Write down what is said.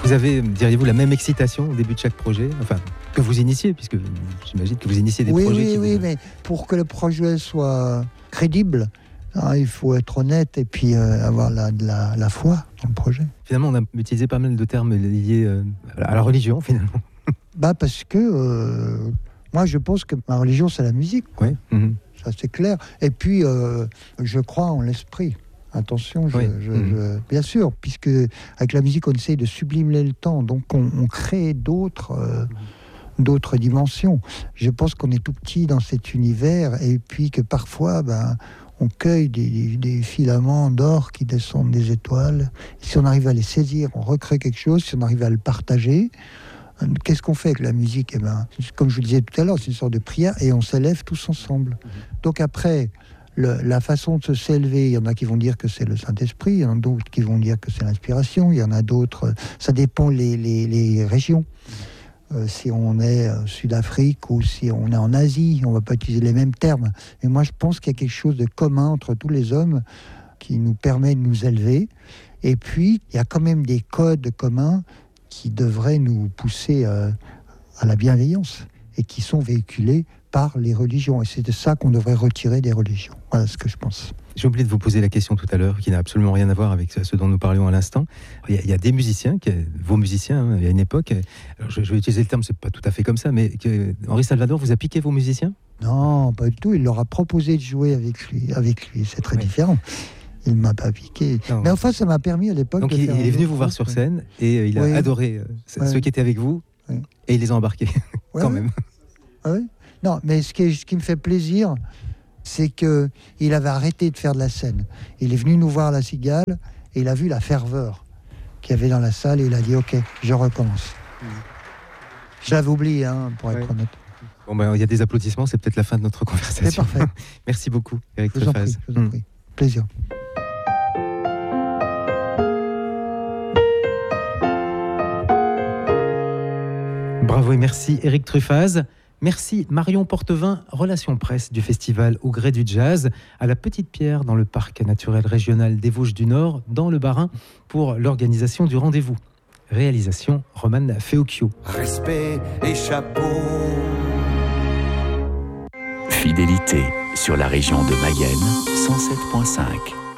Vous avez, diriez-vous, la même excitation au début de chaque projet, enfin, que vous initiez, puisque j'imagine que vous initiez des projets. Oui, mais pour que le projet soit crédible, il faut être honnête et puis avoir la foi dans le projet. Finalement, on a utilisé pas mal de termes liés à la religion, finalement. Parce que moi, je pense que ma religion, c'est la musique. Oui. Mm-hmm. Ça, c'est clair. Et puis, je crois en l'esprit. Attention, bien sûr, puisque avec la musique, on essaye de sublimer le temps. Donc, on crée d'autres dimensions. Je pense qu'on est tout petit dans cet univers et puis que parfois, on cueille des filaments d'or qui descendent des étoiles. Et si on arrive à les saisir, on recrée quelque chose. Si on arrive à le partager, qu'est-ce qu'on fait avec la musique ? Comme je vous disais tout à l'heure, c'est une sorte de prière et on s'élève tous ensemble. Donc après, la façon de s'élever, il y en a qui vont dire que c'est le Saint-Esprit, il y en a d'autres qui vont dire que c'est l'inspiration, il y en a d'autres, ça dépend les régions. Si on est en Sud-Afrique ou si on est en Asie, on ne va pas utiliser les mêmes termes. Mais moi, je pense qu'il y a quelque chose de commun entre tous les hommes qui nous permet de nous élever. Et puis, il y a quand même des codes communs qui devraient nous pousser à la bienveillance et qui sont véhiculés par les religions. Et c'est de ça qu'on devrait retirer des religions. Voilà ce que je pense. J'ai oublié de vous poser la question tout à l'heure, qui n'a absolument rien à voir avec ce dont nous parlions à l'instant. Il y a des musiciens, vos musiciens, il y a une époque, alors je vais utiliser le terme, c'est pas tout à fait comme ça, mais Henri Salvador vous a piqué vos musiciens ? Non, pas du tout. Il leur a proposé de jouer avec lui. C'est très différent. Il ne m'a pas piqué. Non. Mais enfin, ça m'a permis à l'époque donc de faire... Donc il est venu vous voir sur scène et il a adoré ceux qui étaient avec vous et il les a embarqués quand même. Oui. Non, mais ce qui me fait plaisir, c'est qu'il avait arrêté de faire de la scène. Il est venu nous voir à la Cigale et il a vu la ferveur qu'il y avait dans la salle et il a dit « Ok, je recommence ». Je l'avais oublié, pour être honnête. Bon, il y a des applaudissements, c'est peut-être la fin de notre conversation. C'est parfait. Merci beaucoup, Éric Truffaz. Je vous en prie. Plaisir. Bravo et merci, Éric Truffaz. Merci Marion Portevin, Relations Presse du Festival Au Gré du Jazz, à la Petite Pierre dans le Parc naturel régional des Vosges du Nord, dans le Bas-Rhin, pour l'organisation du rendez-vous. Réalisation Romane Feocchio. Respect et chapeau. Fidélité sur la région de Mayenne, 107.5.